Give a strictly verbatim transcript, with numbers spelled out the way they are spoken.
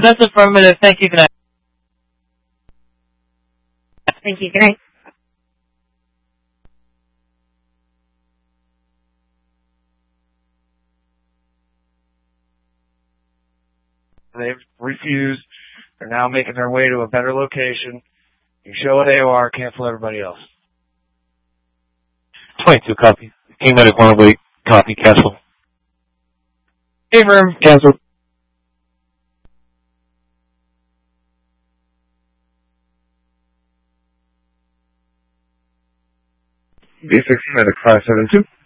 that's affirmative. Thank you. Good night. Thank you. Good night. They've refused. They're now making their way to a better location. You show what A O R, cancel everybody else. twenty-two copy. King Medic one oh eight, copy, cancel. Affirm. Cancel. B six Medic five seven two.